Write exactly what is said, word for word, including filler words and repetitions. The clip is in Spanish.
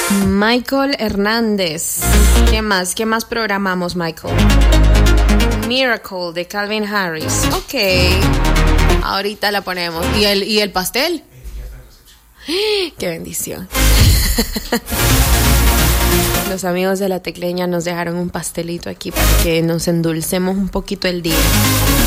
Michael Hernández. ¿Qué más? ¿Qué más programamos, Michael? Miracle de Calvin Harris. Ok. Ahorita la ponemos. ¿Y el, y el pastel? ¡Qué bendición! Los amigos de La Tecleña nos dejaron un pastelito aquí para que nos endulcemos un poquito el día.